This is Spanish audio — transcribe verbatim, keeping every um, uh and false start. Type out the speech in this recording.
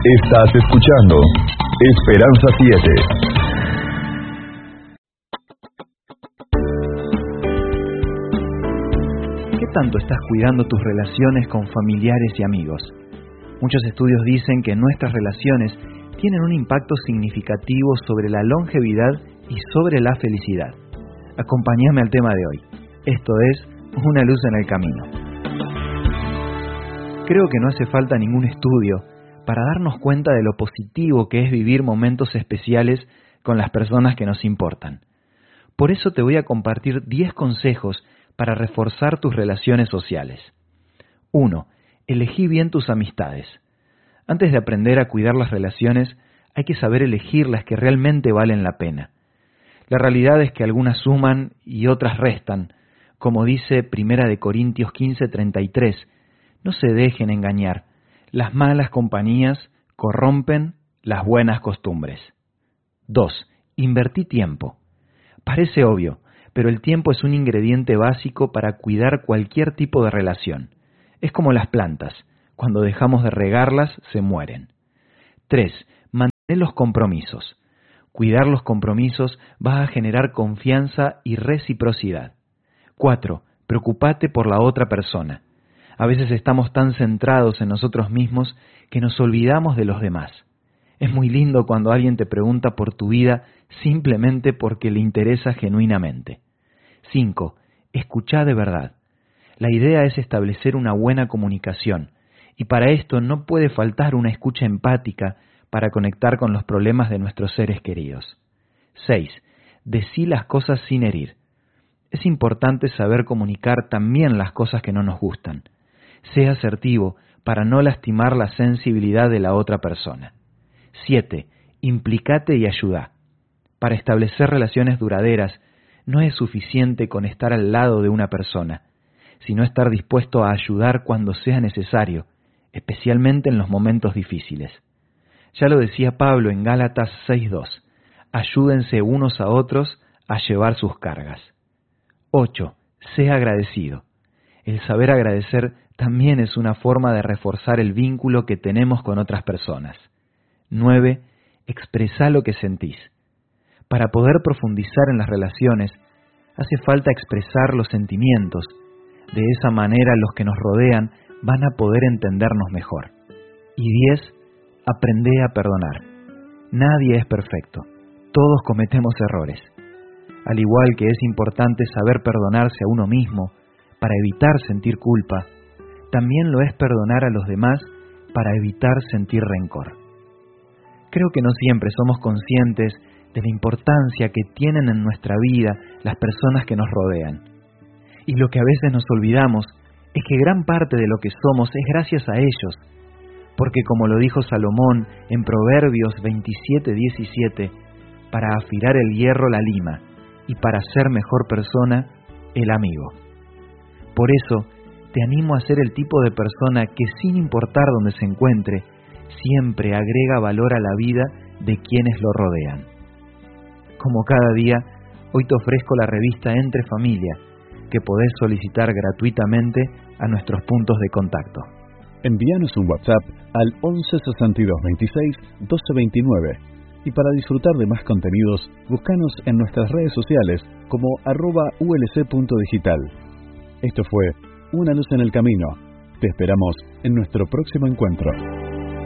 Estás escuchando Esperanza siete. ¿Qué tanto estás cuidando tus relaciones con familiares y amigos? Muchos estudios dicen que nuestras relaciones tienen un impacto significativo sobre la longevidad y sobre la felicidad. Acompáñame al tema de hoy. Esto es Una luz en el camino. Creo que no hace falta ningún estudio para darnos cuenta de lo positivo que es vivir momentos especiales con las personas que nos importan. Por eso te voy a compartir diez consejos para reforzar tus relaciones sociales. uno. Elegí bien tus amistades. Antes de aprender a cuidar las relaciones, hay que saber elegir las que realmente valen la pena. La realidad es que algunas suman y otras restan. Como dice Primera de Corintios quince treinta y tres, no se dejen engañar. Las malas compañías corrompen las buenas costumbres. dos. Invertí tiempo. Parece obvio, pero el tiempo es un ingrediente básico para cuidar cualquier tipo de relación. Es como las plantas. Cuando dejamos de regarlas, se mueren. tres. Mantén los compromisos. Cuidar los compromisos va a generar confianza y reciprocidad. cuatro. Preocupate por la otra persona. A veces estamos tan centrados en nosotros mismos que nos olvidamos de los demás. Es muy lindo cuando alguien te pregunta por tu vida simplemente porque le interesa genuinamente. cinco. Escuchá de verdad. La idea es establecer una buena comunicación, y para esto no puede faltar una escucha empática para conectar con los problemas de nuestros seres queridos. seis. Decí las cosas sin herir. Es importante saber comunicar también las cosas que no nos gustan. Sea asertivo para no lastimar la sensibilidad de la otra persona. siete. Implicate y ayudá. Para establecer relaciones duraderas, no es suficiente con estar al lado de una persona, sino estar dispuesto a ayudar cuando sea necesario, especialmente en los momentos difíciles. Ya lo decía Pablo en Gálatas seis dos, ayúdense unos a otros a llevar sus cargas. ocho. Sea agradecido. El saber agradecer también es una forma de reforzar el vínculo que tenemos con otras personas. nueve. Expresá lo que sentís. Para poder profundizar en las relaciones, hace falta expresar los sentimientos. De esa manera los que nos rodean van a poder entendernos mejor. Y diez. Aprende a perdonar. Nadie es perfecto. Todos cometemos errores. Al igual que es importante saber perdonarse a uno mismo para evitar sentir culpa, también lo es perdonar a los demás para evitar sentir rencor. Creo que no siempre somos conscientes de la importancia que tienen en nuestra vida las personas que nos rodean. Y lo que a veces nos olvidamos es que gran parte de lo que somos es gracias a ellos, porque como lo dijo Salomón en Proverbios veintisiete diecisiete, para afilar el hierro la lima, y para ser mejor persona, el amigo. Por eso, te animo a ser el tipo de persona que, sin importar dónde se encuentre, siempre agrega valor a la vida de quienes lo rodean. Como cada día, hoy te ofrezco la revista Entre Familia, que podés solicitar gratuitamente a nuestros puntos de contacto. Envíanos un WhatsApp al once sesenta y dos veintiséis doce veintinueve y para disfrutar de más contenidos, búscanos en nuestras redes sociales como arroba ulc punto digital. Esto fue Una luz en el camino. Te esperamos en nuestro próximo encuentro.